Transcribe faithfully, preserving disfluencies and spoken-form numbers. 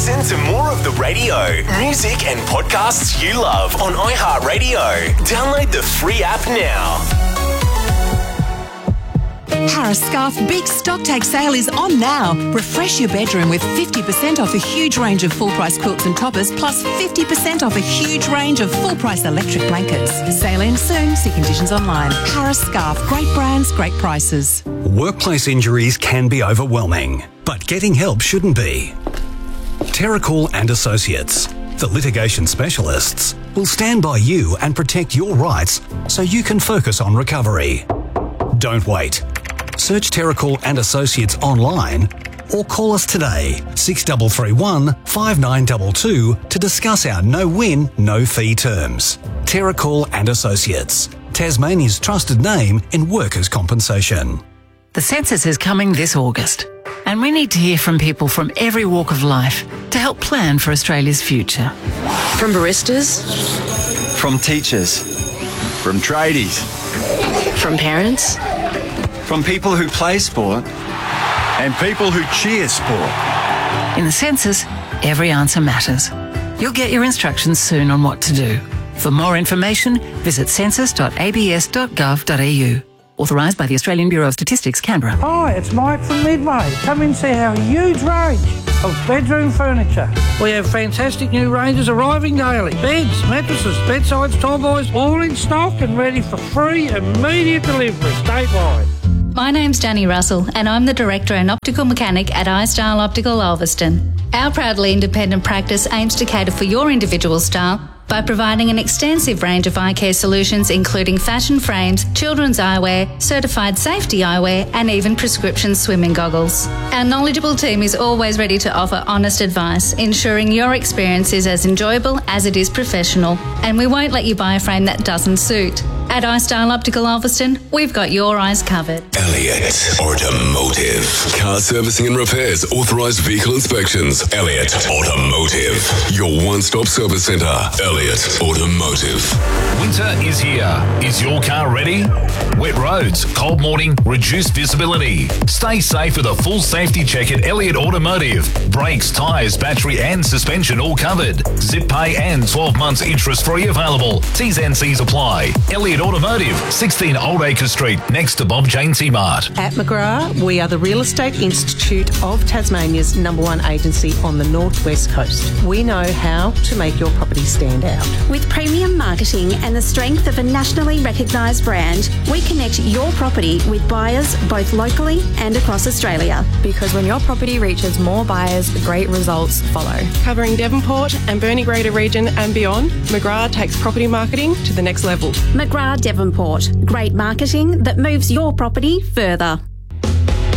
Listen to more of the radio, music and podcasts you love on iHeartRadio. Download the free app now. Harris Scarf Big Stock Take Sale is on now. Refresh your bedroom with fifty percent off a huge range of full-price quilts and toppers, plus fifty percent off a huge range of full-price electric blankets. Sale ends soon. See conditions online. Harris Scarf. Great brands, great prices. Workplace injuries can be overwhelming, but getting help shouldn't be. Terracall and Associates, the litigation specialists, will stand by you and protect your rights so you can focus on recovery. Don't wait. Search Terracall and Associates online or call us today, six three three one, five nine two two, to discuss our no-win, no-fee terms. Terracall and Associates, Tasmania's trusted name in workers' compensation. The census is coming this August, and we need to hear from people from every walk of life to help plan for Australia's future. From baristas, from teachers, from tradies, from parents, from people who play sport and people who cheer sport. In the census, every answer matters. You'll get your instructions soon on what to do. For more information, visit census dot a b s dot gov dot a u. Authorised by the Australian Bureau of Statistics, Canberra. Hi, it's Mike from Midway. Come and see our huge range of bedroom furniture. We have fantastic new ranges arriving daily. Beds, mattresses, bedsides, tallboys, all in stock and ready for free immediate delivery statewide. My name's Danny Russell and I'm the Director and Optical Mechanic at iStyle Optical Ulverston. Our proudly independent practice aims to cater for your individual style by providing an extensive range of eye care solutions including fashion frames, children's eyewear, certified safety eyewear and even prescription swimming goggles. Our knowledgeable team is always ready to offer honest advice, ensuring your experience is as enjoyable as it is professional, and we won't let you buy a frame that doesn't suit. At iStyle Optical Ulverston, we've got your eyes covered. Elliott Automotive. Car servicing and repairs, authorised vehicle inspections. Elliott Automotive. Your one-stop service centre. Elliott Automotive. Winter is here. Is your car ready? Wet roads, cold morning, reduced visibility. Stay safe with a full safety check at Elliott Automotive. Brakes, tyres, battery and suspension all covered. Zip pay and twelve months interest free available. T's and C's apply. Elliott Automotive, sixteen Old Acre Street, next to Bob Jainsey Mart. At McGrath, we are the Real Estate Institute of Tasmania's number one agency on the northwest coast. We know how to make your property stand out. With premium marketing and the strength of a nationally recognised brand, we connect your property with buyers both locally and across Australia. Because when your property reaches more buyers, great results follow. Covering Devonport and Burnie Greater region and beyond, McGrath takes property marketing to the next level. McGrath Devonport. Great marketing that moves your property further.